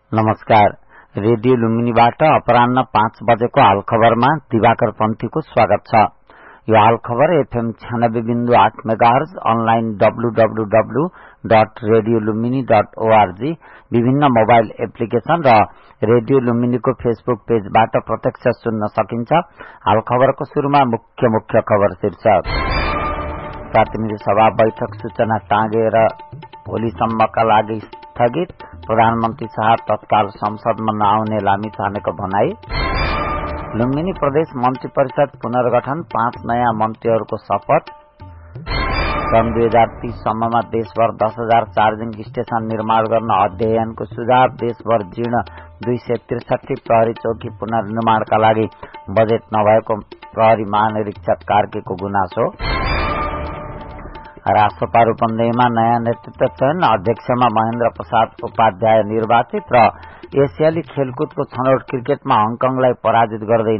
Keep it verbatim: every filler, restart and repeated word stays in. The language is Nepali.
नमस्कार। रेडियो लुम्बिनीबाट अपराह्न पाँच बजेको हाल खबरमा दिवाकर पन्थीको स्वागत छ। यो हाल खबर एफएम छयानब्बे बिन्दु आठ megahertz, online W W W dot radio Lumbini dot ORG, विभिन्न मोबाइल एप्लिकेशन र रेडियो लुम्बिनीको फेसबुक पेजबाट प्रत्यक्ष सुन्न सकिन्छ। हाल खबरको शुरूमा मुख्य मुख्य खबर शीर्षक। प्रतिनिधि सभा बैठक सूचना टाँगेर भोलिसम्मका लागि स्थगित। प्रधानमन्त्री शाह तत्काल संसदमा नआउने लामिछानेको भनाई। लुम्बिनी प्रदेश मन्त्री परिषद पुनर्गठन, पाँच नयाँ मन्त्रीहरूको शपथ। सन् दुई हजार तीस सम्ममा देशभर दस हजार चार्जिङ स्टेशन निर्माण गर्न अध्ययनको सुझाव। देशभर जीर्ण दुई सय त्रिसठी प्रहरी चौकी पुनर्निर्माणका लागि बजेट नभएको प्रहरी महानिरीक्षक कार्कीको गुनासो। राष्ट्रपा रूपन्देहीमा नयाँ नेतृत्व चयन, अध्यक्षमा महेन्द्र प्रसाद उपाध्याय निर्वाचित र एसियाली खेलकुदको छनौट क्रिकेटमा हङकङलाई पराजित गर्दै